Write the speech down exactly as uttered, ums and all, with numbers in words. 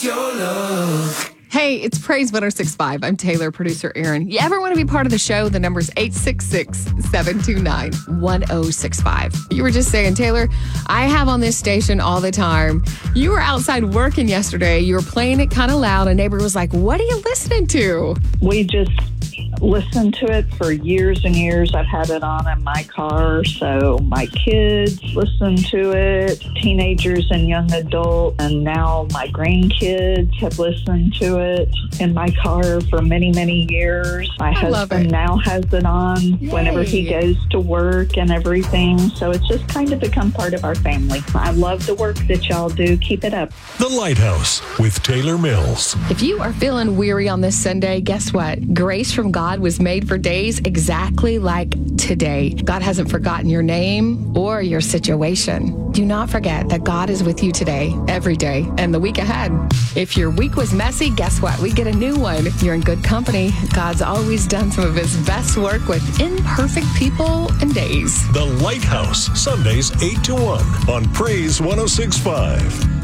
your love. Hey, it's Praise one oh six point five. I'm Taylor, producer Aaron. You ever want to be part of the show? The number's eight six six, seven two nine, one oh six five. You were just saying, Taylor, I have on this station all the time. You were outside working yesterday. You were playing it kind of loud. A neighbor was like, what are you listening to? We just listened to it for years and years. I've had it on in my car, so my kids listen to it, teenagers and young adults, and now my grandkids have listened to it in my car for many, many years. My I love husband it. now has it on Yay. whenever he goes to work and everything, so it's just kind of become part of our family. I love the work that y'all do. Keep it up. The Lighthouse with Taylor Mills. If you are feeling weary on this Sunday, guess what? Grace from God was made for days exactly like today. God hasn't forgotten your name or your situation. Do not forget that God is with you today, every day, and the week ahead. If your week was messy, guess what? We get a new one. You're in good company. God's always done some of his best work with imperfect people and days. The Lighthouse, Sundays eight to one on Praise one oh six point five.